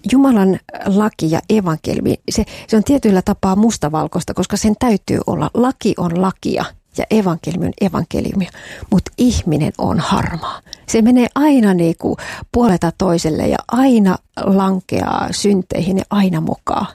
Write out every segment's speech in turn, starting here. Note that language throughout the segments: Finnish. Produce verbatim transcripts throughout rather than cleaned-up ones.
Jumalan laki ja evankeliumi, se, se on tietyllä tapaa mustavalkoista, koska sen täytyy olla. Laki on lakia ja evankeliumi on evankeliumia, mutta ihminen on harmaa. Se menee aina niin kuin puolelta toiselle ja aina lankeaa synteihin ja aina mokaa.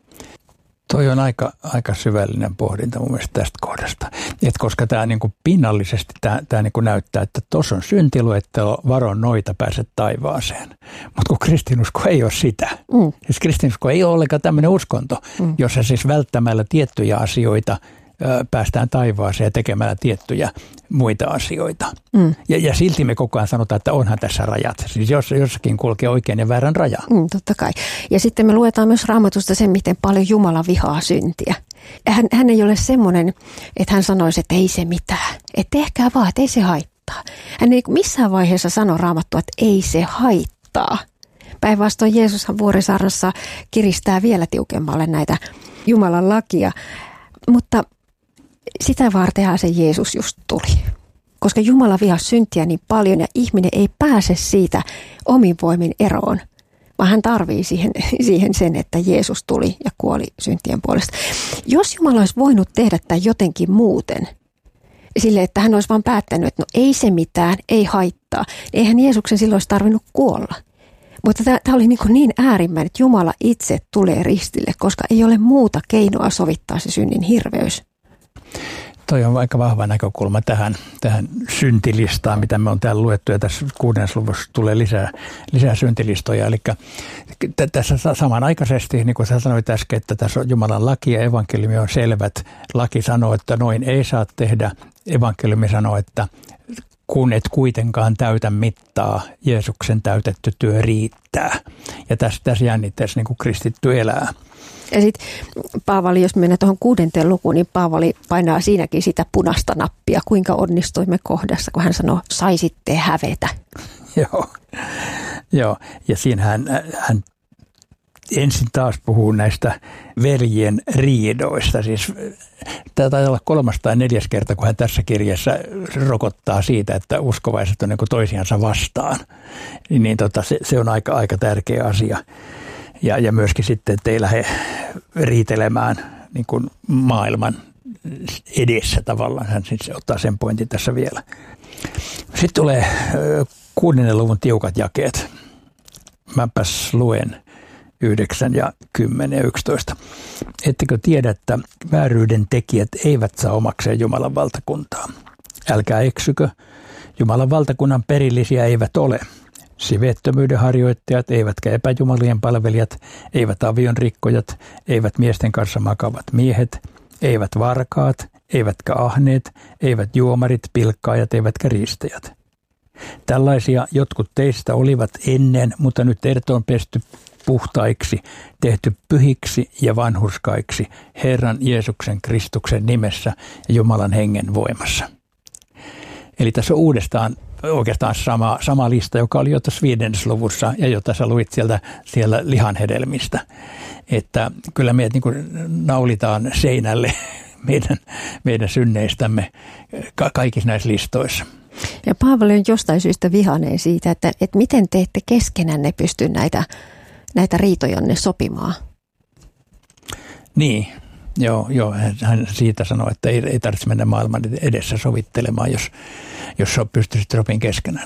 Toi on aika, aika syvällinen pohdinta mun mielestä tästä kohdasta. Et koska tämä niinku pinnallisesti tää, tää niinku näyttää, että tuossa on syntiluettelo, varo noita, pääset taivaaseen. Mutta kun kristinusko ei ole sitä. Mm. Siis kristinusko ei ole ollenkaan tämmöinen uskonto, mm. jossa siis välttämällä tiettyjä asioita ö, päästään taivaaseen ja tekemällä tiettyjä muita asioita. Mm. Ja, ja silti me koko ajan sanotaan, että onhan tässä rajat. Siis jos, jossakin kulkee oikein ja väärän raja. Mm, totta kai. Ja sitten me luetaan myös Raamatusta sen, miten paljon Jumala vihaa syntiä. Hän, hän ei ole semmoinen, että hän sanoisi, että ei se mitään. Että tehkää vaan, että ei se haittaa. Hän ei missään vaiheessa sano Raamattua, että ei se haittaa. Päinvastoin Jeesushan Vuorisaarnassa kiristää vielä tiukemmalle näitä Jumalan lakia. Mutta sitä vartenhan se Jeesus just tuli. Koska Jumala vihasi syntiä niin paljon ja ihminen ei pääse siitä omin voimin eroon, vaan hän tarvii siihen, siihen sen, että Jeesus tuli ja kuoli syntien puolesta. Jos Jumala olisi voinut tehdä tämän jotenkin muuten, sille että hän olisi vaan päättänyt, että no ei se mitään, ei haittaa, niin eihän Jeesuksen silloin olisi tarvinnut kuolla. Mutta tämä oli niin, niin äärimmäinen, että Jumala itse tulee ristille, koska ei ole muuta keinoa sovittaa se synnin hirveys. Toi on aika vahva näkökulma tähän, tähän syntilistaan, mitä me on täällä luettu, ja tässä kuudennessa luvussa tulee lisää, lisää syntilistoja. Eli t- tässä samanaikaisesti, niin kuin sä sanoit äsken, että tässä on Jumalan laki ja evankeliumi on selvät. Laki sanoo, että noin ei saa tehdä. Evankeliumi sanoo, että kun et kuitenkaan täytä mittaa, Jeesuksen täytetty työ riittää. Ja tässä, tässä jännitteessä niin kuin kristitty elää. Ja sitten Paavali, jos mennään tuohon kuudenteen lukuun, niin Paavali painaa siinäkin sitä punaista nappia, kuinka onnistuimme kohdassa, kun hän sanoo, saisitte hävetä. Joo, Joo. Ja siinä hän, hän ensin taas puhuu näistä veljen riidoista. Siis tämä taitaa olla kolmas tai neljäs kerta, kun hän tässä kirjassa rokottaa siitä, että uskovaiset on niin kuin toisiansa vastaan. Niin tota, se, se on aika, aika tärkeä asia. Ja, ja myöskin sitten, että ei lähde riitelemään niin kuin maailman edessä tavallaan. Hän siis ottaa sen pointin tässä vielä. Sitten tulee kuudennen luvun tiukat jakeet. Mäpäs luen yhdeksän ja kymmenen ja yksitoista. Ettekö tiedä, että vääryyden tekijät eivät saa omakseen Jumalan valtakuntaa? Älkää eksykö. Jumalan valtakunnan perillisiä eivät ole. Siveettömyyden harjoittajat, eivätkä epäjumalien palvelijat, eivät avion rikkojat, eivät miesten kanssa makavat miehet, eivät varkaat, eivätkä ahneet, eivät juomarit, pilkkaajat, eivätkä riistäjät. Tällaisia jotkut teistä olivat ennen, mutta nyt teidät on pesty puhtaiksi, tehty pyhiksi ja vanhurskaiksi Herran Jeesuksen Kristuksen nimessä ja Jumalan hengen voimassa. Eli tässä on uudestaan oikeastaan sama, sama lista, joka oli jo tuossa viidennessä luvussa ja jota sä luit sieltä siellä lihanhedelmistä. Että kyllä meidät niin kuin naulitaan seinälle meidän, meidän synneistämme ka- kaikissa näissä listoissa. Ja Paavali on jostain syystä vihainen siitä, että, että miten te ette keskenänne pysty näitä, näitä riitojanne sopimaan. Niin, joo, joo, hän siitä sanoi, että ei, ei tarvitse mennä maailman edessä sovittelemaan, jos, jos pystyisit sopimaan keskenään.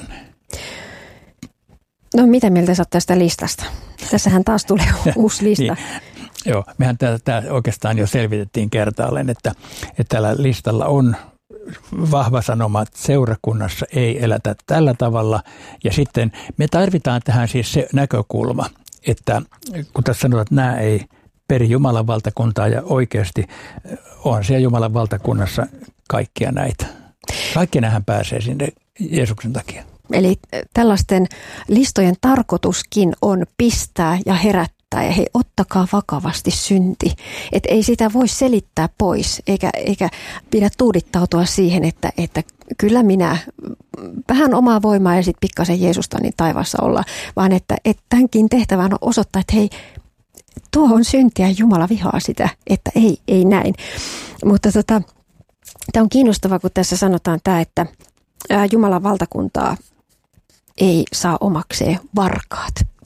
No mitä mieltä sä oot tästä listasta? Tässähän taas tulee uusi lista. Niin, joo, mehän tämä oikeastaan jo selvitettiin kertaalleen, että, että tällä listalla on vahva sanoma, että seurakunnassa ei elätä tällä tavalla. Ja sitten me tarvitaan tähän siis se näkökulma, että kun tässä sanotaan, että nämä ei peri Jumalan valtakuntaa ja oikeasti on siellä Jumalan valtakunnassa kaikkia näitä. Kaikki nämähän pääsee sinne Jeesuksen takia. Eli tällaisten listojen tarkoituskin on pistää ja herättää ja hei, ottakaa vakavasti synti. Että ei sitä voi selittää pois eikä, eikä pidä tuudittautua siihen, että, että kyllä minä vähän omaa voimaa ja sitten pikkasen Jeesusta niin taivaassa olla, vaan että, että tämänkin tehtävän on osoittaa, että hei, tuo on syntiä ja Jumala vihaa sitä, että ei, ei näin. Mutta tota, tämä on kiinnostavaa, kun tässä sanotaan tämä, että Jumalan valtakuntaa ei saa omakseen varkaat.